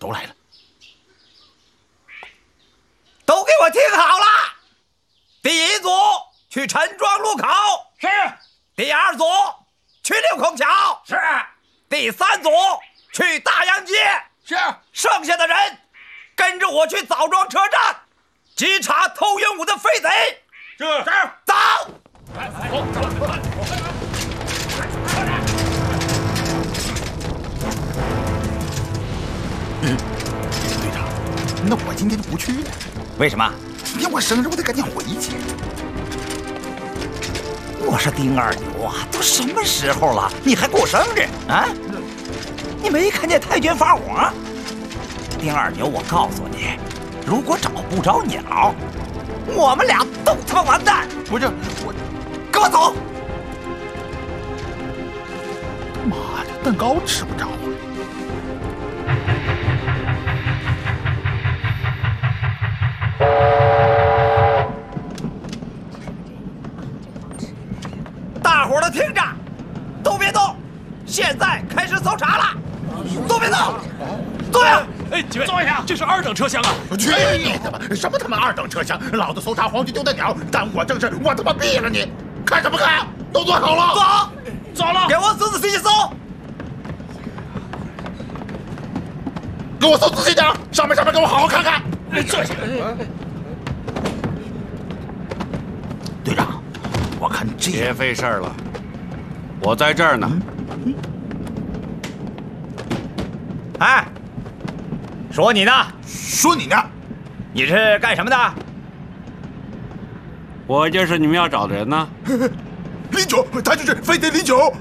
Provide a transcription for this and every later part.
都来了。 都给我听好了！第一组去陈庄路口， 是； 第二组去六孔桥， 是； 第三组去大洋街， 是。 剩下的人跟着我去枣庄车站稽查偷运我的飞贼。 是。 走！ 队长，那我今天就不去了。 为什么？ 今天我生日，我得赶紧回去。 我说丁二牛啊，都什么时候了，你还过生日啊？你没看见太君发火？丁二牛，我告诉你，如果找不着鸟，我们俩都他妈完蛋！ 不是我， 给我走！ 妈的，蛋糕吃不着啊！ 大伙儿都听着，都别动！现在开始搜查了，都别动！坐下！ 哎，几位， 坐下。 这是2等车厢啊！ 去你的吧！什么他妈2等车厢？老子搜查皇军丢的鸟，耽误我正事，我他妈毙了你！看什么看？都坐好了。 走了，给我仔仔细细搜！ 给我搜仔细点，上面给我好好看看。 坐下。 队长，我看这别费事了，我在这儿呢。 哎，说你呢？ 说你呢？ 你是干什么的？ 我就是你们要找的人呢。 李九，他就是飞贼李九。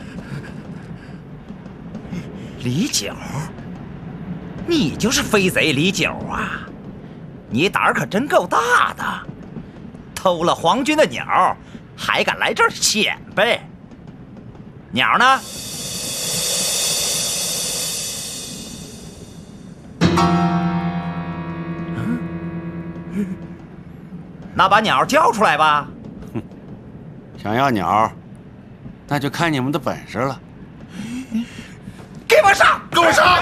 李九，你就是飞贼李九啊！你胆儿可真够大的，偷了皇军的鸟，还敢来这儿显摆？鸟呢？那把鸟交出来吧！ 想要鸟，那就看你们的本事了。 给我上！ 给我上！